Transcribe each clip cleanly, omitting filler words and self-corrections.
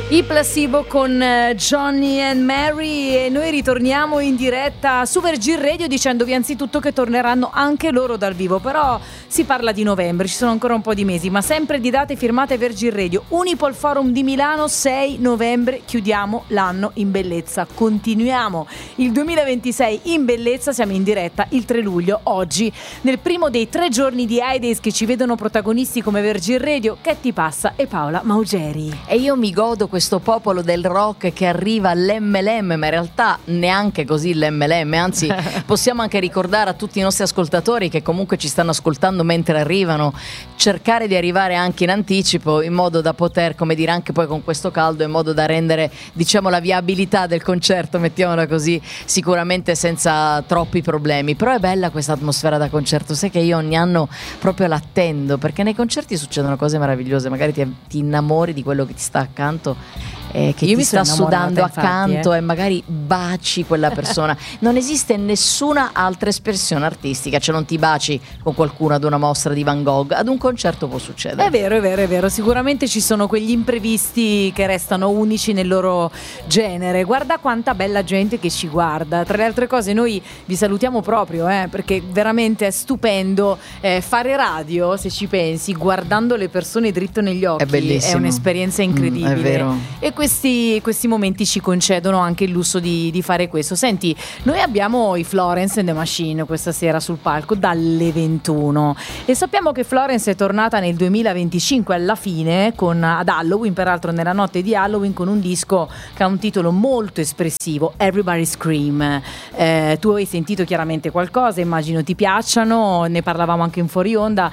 I Placebo con Johnny and Mary, e noi ritorniamo in diretta su Virgin Radio dicendovi anzitutto che torneranno anche loro dal vivo, però si parla di novembre, ci sono ancora un po' di mesi, ma sempre di date firmate Virgin Radio. Unipol Forum di Milano, 6 novembre, chiudiamo l'anno in bellezza, continuiamo il 2026 in bellezza, siamo in diretta il 3 luglio, oggi, nel primo dei 3 giorni di I-Days che ci vedono protagonisti come Virgin Radio, Ketty Passa e Paola Maugeri. E io mi godo questo popolo del rock che arriva all'MLM, ma in realtà neanche così l'MLM, anzi possiamo anche ricordare a tutti i nostri ascoltatori che comunque ci stanno ascoltando mentre arrivano, cercare di arrivare anche in anticipo in modo da poter, come dire, anche poi con questo caldo, in modo da rendere, diciamo, la viabilità del concerto, mettiamola così, sicuramente senza troppi problemi. Però è bella questa atmosfera da concerto, sai che io ogni anno proprio l'attendo, perché nei concerti succedono cose meravigliose, magari ti innamori di quello che ti sta accanto, che io ti sta sudando accanto, e magari baci quella persona. Non esiste nessuna altra espressione artistica, cioè non ti baci con qualcuno ad una mostra di Van Gogh, ad un concerto può succedere. È vero, sicuramente ci sono quegli imprevisti che restano unici nel loro genere. Guarda quanta bella gente che ci guarda. Tra le altre cose noi vi salutiamo proprio, perché veramente è stupendo fare radio, se ci pensi, guardando le persone dritto negli occhi, è bellissimo, è un'esperienza incredibile. È vero. E questi momenti ci concedono anche il lusso di fare questo. Senti, noi abbiamo i Florence and the Machine questa sera sul palco dalle 21 e sappiamo che Florence è tornata nel 2025 alla fine ad Halloween, peraltro nella notte di Halloween, con un disco che ha un titolo molto espressivo, Everybody Scream. Tu hai sentito chiaramente qualcosa, immagino ti piacciono, ne parlavamo anche in fuori onda.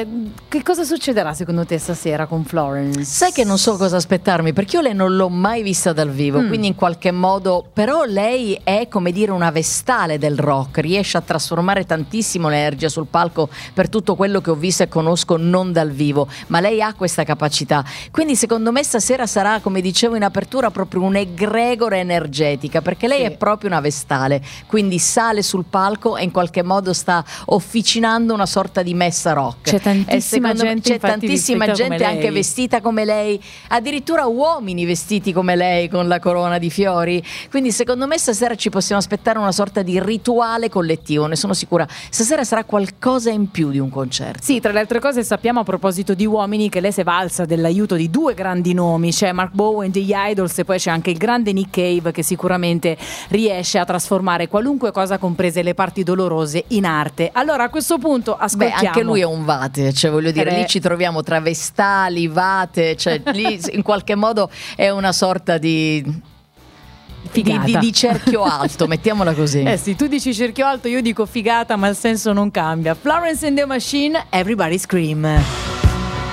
Che cosa succederà secondo te stasera con Florence? Sai che non so cosa aspettarmi, perché io lei non l'ho mai vista dal vivo, quindi in qualche modo, però lei è, come dire, una vestale del rock, riesce a trasformare tantissimo l'energia sul palco, per tutto quello che ho visto e conosco non dal vivo, ma lei ha questa capacità, quindi secondo me stasera sarà, come dicevo in apertura, proprio un'egregore energetica, perché lei è proprio una vestale, quindi sale sul palco e in qualche modo sta officinando una sorta di messa rock. C'è tantissima gente, anche vestita come lei, addirittura uomini vestiti come lei con la corona di fiori, quindi secondo me stasera ci possiamo aspettare una sorta di rituale collettivo, ne sono sicura. Stasera sarà qualcosa in più di un concerto. Sì, tra le altre cose sappiamo, a proposito di uomini, che lei si è valsa dell'aiuto di 2 grandi nomi, c'è Mark Bowen degli Idols e poi c'è anche il grande Nick Cave, che sicuramente riesce a trasformare qualunque cosa, comprese le parti dolorose, in arte. Allora a questo punto ascoltiamo. Anche lui è un vate, cioè voglio dire, lì ci troviamo tra vestali, vate, cioè lì in qualche modo è una sorta di cerchio alto, mettiamola così. Sì, tu dici cerchio alto, io dico figata, ma il senso non cambia. Florence and the Machine, Everybody Scream.